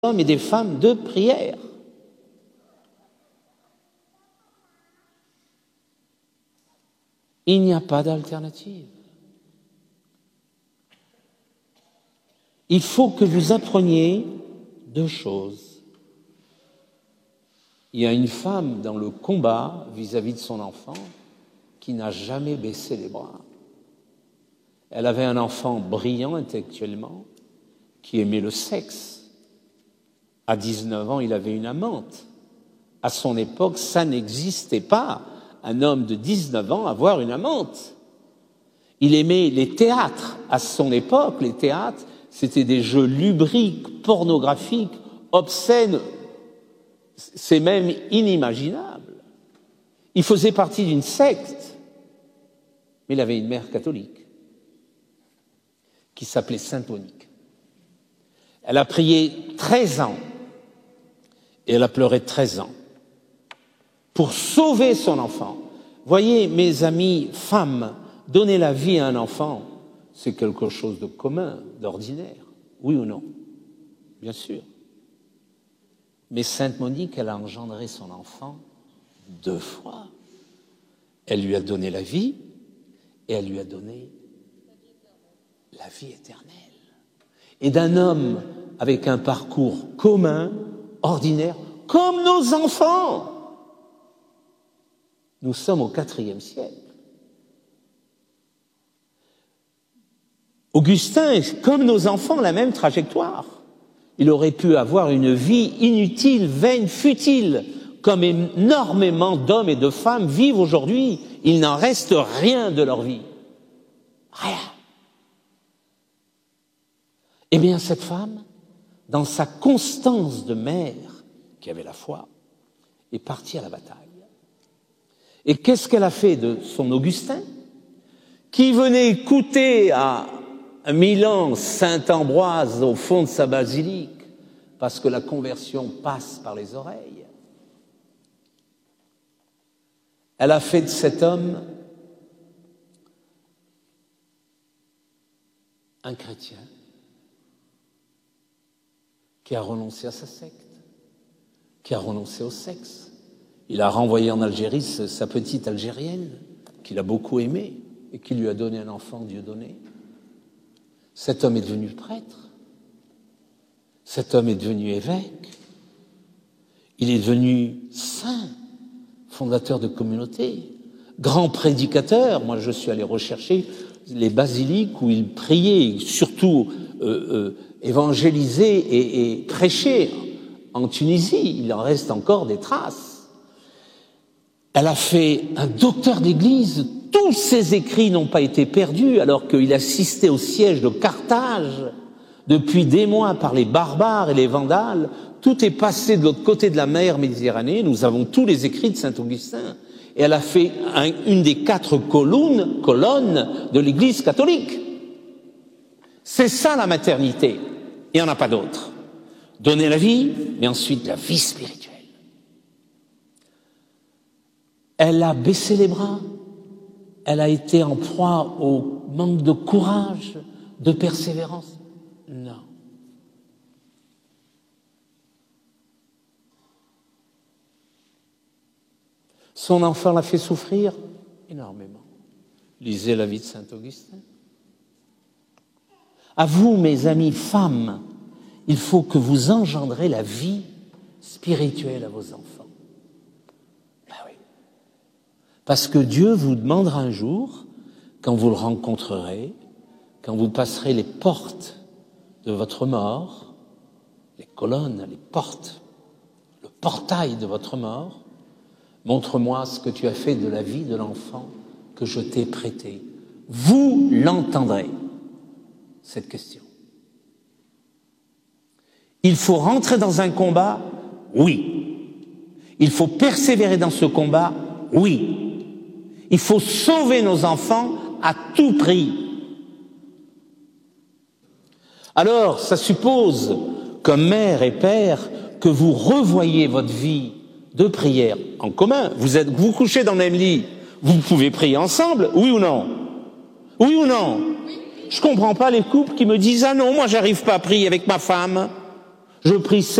hommes et des femmes de prière. Il n'y a pas d'alternative. Il faut que vous appreniez deux choses. Il y a une femme dans le combat vis-à-vis de son enfant qui n'a jamais baissé les bras. Elle avait un enfant brillant intellectuellement, qui aimait le sexe. À 19 ans, il avait une amante. À son époque, ça n'existait pas, un homme de 19 ans avoir une amante. Il aimait les théâtres. À son époque, les théâtres, c'était des jeux lubriques, pornographiques, obscènes. C'est même inimaginable. Il faisait partie d'une secte, mais il avait une mère catholique qui s'appelait Sainte Monique. Elle a prié 13 ans et elle a pleuré 13 ans pour sauver son enfant. Voyez, mes amis femmes, donner la vie à un enfant, c'est quelque chose de commun, d'ordinaire, oui ou non? Bien sûr. Mais Sainte Monique, elle a engendré son enfant 2 fois. Elle lui a donné la vie et elle lui a donné la vie éternelle. Et d'un homme avec un parcours commun, ordinaire, comme nos enfants. Nous sommes au IVe siècle. Augustin est, comme nos enfants, la même trajectoire. Il aurait pu avoir une vie inutile, vaine, futile, comme énormément d'hommes et de femmes vivent aujourd'hui. Il n'en reste rien de leur vie. Rien. Eh bien, cette femme, dans sa constance de mère, qui avait la foi, est partie à la bataille. Et qu'est-ce qu'elle a fait de son Augustin, qui venait écouter à Milan Saint-Ambroise au fond de sa basilique, parce que la conversion passe par les oreilles. Elle a fait de cet homme un chrétien qui a renoncé à sa secte, qui a renoncé au sexe. Il a renvoyé en Algérie sa petite Algérienne, qu'il a beaucoup aimée et qui lui a donné un enfant Dieudonné. Cet homme est devenu prêtre. Cet homme est devenu évêque. Il est devenu saint, fondateur de communauté, grand prédicateur. Moi, je suis allé rechercher les basiliques où il priait, surtout évangéliser et prêcher en Tunisie. Il en reste encore des traces. Elle a fait un docteur d'église. Tous ses écrits n'ont pas été perdus alors qu'il assistait au siège de Carthage depuis des mois par les barbares et les vandales. Tout est passé de l'autre côté de la mer Méditerranée. Nous avons tous les écrits de saint Augustin. Et elle a fait une des 4 colonnes de l'Église catholique. C'est ça la maternité. Il n'y en a pas d'autre. Donner la vie, mais ensuite la vie spirituelle. Elle a baissé les bras. Elle a été en proie au manque de courage, de persévérance. Non. Son enfant l'a fait souffrir énormément. Lisez la vie de saint Augustin. À vous, mes amis femmes, il faut que vous engendrez la vie spirituelle à vos enfants. Ben oui. Parce que Dieu vous demandera un jour, quand vous le rencontrerez, quand vous passerez les portes de votre mort, les colonnes, les portes, le portail de votre mort, montre-moi ce que tu as fait de la vie de l'enfant que je t'ai prêté. Vous l'entendrez, cette question. Il faut rentrer dans un combat, oui. Il faut persévérer dans ce combat, oui. Il faut sauver nos enfants à tout prix. Alors, ça suppose, comme mère et père, que vous revoyez votre vie de prière en commun. Vous couchez dans le même lit, vous pouvez prier ensemble, oui ou non? Oui ou non? Je comprends pas les couples qui me disent « Ah non, moi j'arrive pas à prier avec ma femme. » Je prie